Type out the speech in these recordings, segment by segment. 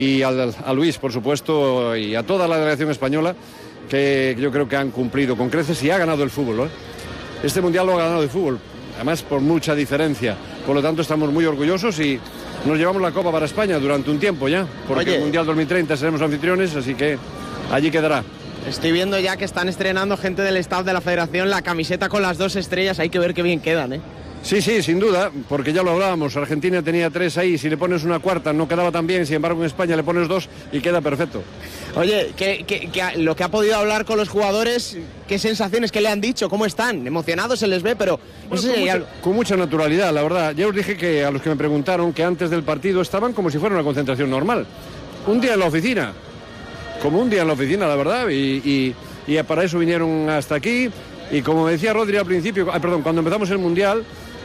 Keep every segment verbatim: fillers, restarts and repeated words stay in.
y al, a Luis, por supuesto, y a toda la delegación española, que yo creo que han cumplido con creces y ha ganado el fútbol, ¿eh? Este mundial lo ha ganado el fútbol, además por mucha diferencia. Por lo tanto, estamos muy orgullosos y nos llevamos la Copa para España durante un tiempo ya, porque Oye. el Mundial dos mil treinta seremos anfitriones, así que allí quedará. Estoy viendo ya que están estrenando gente del staff de la Federación la camiseta con las dos estrellas, hay que ver qué bien quedan, ¿eh? Sí, sí, sin duda, porque ya lo hablábamos, Argentina tenía tres ahí, si le pones una cuarta no quedaba tan bien, sin embargo en España le pones dos y queda perfecto. Oye, ¿qué, qué, qué, lo que ha podido hablar con los jugadores, qué sensaciones que le han dicho, cómo están? Emocionados se les ve, pero... No bueno, sé, con, mucha, al... con mucha naturalidad, la verdad. Ya os dije que a los que me preguntaron que antes del partido estaban como si fuera una concentración normal. Un día en la oficina, como un día en la oficina, la verdad, y, y, y para eso vinieron hasta aquí. Y como me decía Rodri al principio, ah, perdón, cuando empezamos el Mundial...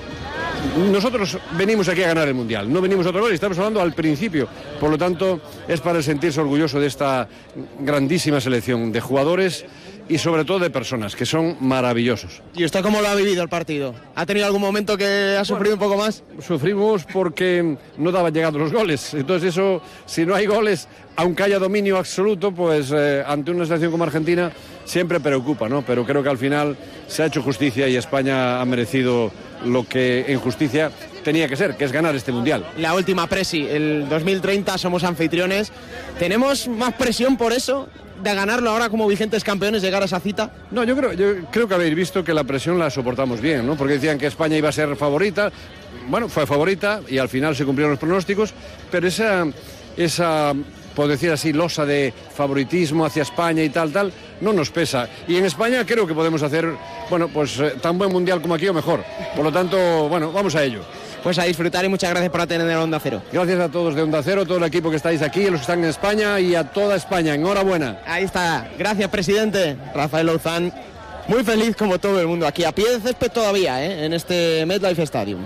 Nosotros venimos aquí a ganar el Mundial, no venimos a otro lado, estamos hablando al principio. Por lo tanto, es para sentirse orgulloso de esta grandísima selección de jugadores y sobre todo de personas, que son maravillosos. ¿Y usted cómo lo ha vivido el partido? ¿Ha tenido algún momento que ha sufrido bueno, un poco más? Sufrimos porque no daban llegado los goles. Entonces eso, si no hay goles, aunque haya dominio absoluto, pues eh, ante una selección como Argentina siempre preocupa, ¿no? Pero creo que al final se ha hecho justicia y España ha merecido lo que en justicia tenía que ser, que es ganar este Mundial. La última presi, el dos mil treinta somos anfitriones. ¿Tenemos más presión por eso, de ganarlo ahora como vigentes campeones, llegar a esa cita? No, yo creo, yo creo que habéis visto que la presión la soportamos bien, ¿no? Porque decían que España iba a ser favorita. Bueno, fue favorita y al final se cumplieron los pronósticos, pero esa, esa, por decir así, losa de favoritismo hacia España y tal, tal, no nos pesa. Y en España creo que podemos hacer, bueno, pues eh, tan buen mundial como aquí o mejor. Por lo tanto, bueno, vamos a ello. Pues a disfrutar y muchas gracias por atender a Onda Cero. Gracias a todos de Onda Cero, todo el equipo que estáis aquí, los que están en España y a toda España. Enhorabuena. Ahí está. Gracias, presidente. Rafael Louzán, muy feliz como todo el mundo aquí, a pie de césped todavía, ¿eh? En este MetLife Stadium.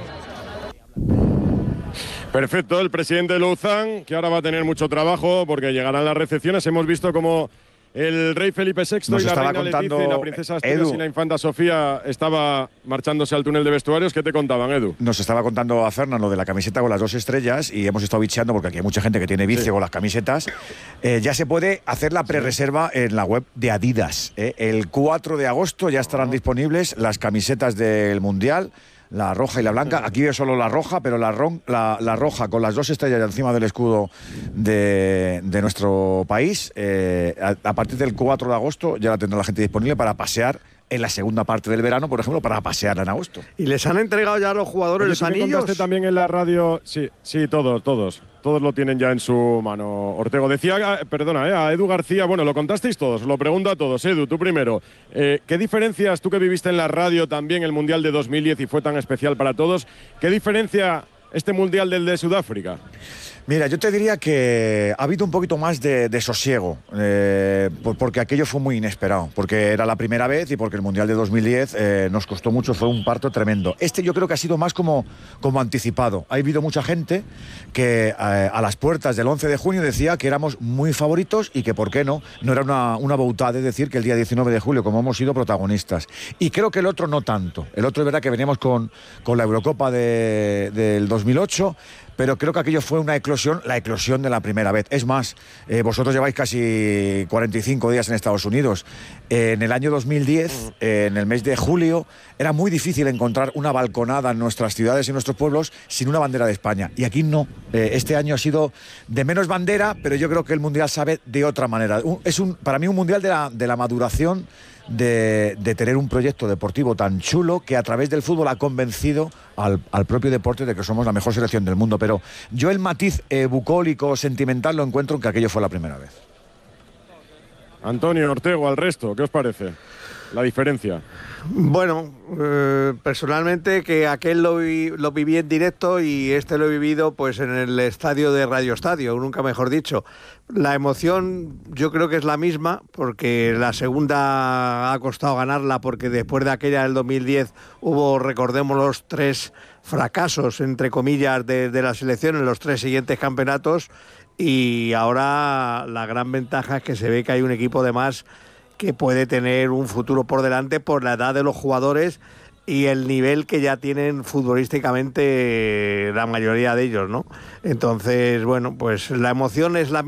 Perfecto, el presidente Louzán, que ahora va a tener mucho trabajo porque llegarán las recepciones. Hemos visto como el rey Felipe sexto Nos y la reina contando, Leticia y la princesa Asturias Edu, y la infanta Sofía estaba marchándose al túnel de vestuarios. ¿Qué te contaban, Edu? Nos estaba contando a Fernando lo de la camiseta con las dos estrellas y hemos estado bicheando porque aquí hay mucha gente que tiene vicio sí. con las camisetas. Eh, ya se puede hacer la prerreserva en la web de Adidas. Eh. El cuatro de agosto ya estarán oh. disponibles las camisetas del Mundial, la roja y la blanca. Aquí veo solo la roja, pero la, ron, la, la roja con las dos estrellas encima del escudo de, de nuestro país. Eh, a, a partir del cuatro de agosto ya la tendrá la gente disponible para pasear en la segunda parte del verano, por ejemplo, para pasear en agosto. ¿Y les han entregado ya a los jugadores los anillos? ¿Me contaste también en la radio? Sí, sí, todos, todos. Todos lo tienen ya en su mano, Ortego. Decía, perdona, eh, a Edu García, bueno, lo contasteis todos, lo pregunto a todos. Edu, tú primero. Eh, ¿Qué diferencias, tú que viviste en la radio también el Mundial de dos mil diez y fue tan especial para todos, qué diferencia este Mundial del de Sudáfrica? Mira, yo te diría que ha habido un poquito más de, de sosiego, eh, porque aquello fue muy inesperado, porque era la primera vez y porque el Mundial de dos mil diez eh, nos costó mucho, fue un parto tremendo. Este yo creo que ha sido más como, como anticipado. Ha habido mucha gente que eh, a las puertas del once de junio decía que éramos muy favoritos y que por qué no, no era una, una boutade de decir que el día diecinueve de julio, como hemos sido protagonistas. Y creo que el otro no tanto. El otro es verdad que veníamos con, con la Eurocopa de, del dos mil ocho, pero creo que aquello fue una eclosión, la eclosión de la primera vez. Es más, eh, vosotros lleváis casi cuarenta y cinco días en Estados Unidos. Eh, en el año dos mil diez, eh, en el mes de julio, era muy difícil encontrar una balconada en nuestras ciudades y en nuestros pueblos sin una bandera de España. Y aquí no. Eh, este año ha sido de menos bandera, pero yo creo que el Mundial sabe de otra manera. Un, es un, para mí un Mundial de la, de la maduración De, de tener un proyecto deportivo tan chulo que a través del fútbol ha convencido al, al propio deporte de que somos la mejor selección del mundo. Pero yo el matiz eh, bucólico, sentimental, lo encuentro en que aquello fue la primera vez. Antonio, Ortego, al resto, ¿qué os parece la diferencia? Bueno, eh, personalmente que aquel lo, vi, lo viví en directo y este lo he vivido pues en el estadio de Radio Estadio, nunca mejor dicho. La emoción yo creo que es la misma, porque la segunda ha costado ganarla, porque después de aquella del dos mil diez hubo, recordemos, los tres fracasos, entre comillas, de, de la selección en los tres siguientes campeonatos, y ahora la gran ventaja es que se ve que hay un equipo de más que puede tener un futuro por delante por la edad de los jugadores y el nivel que ya tienen futbolísticamente la mayoría de ellos, ¿no? Entonces, bueno, pues la emoción es la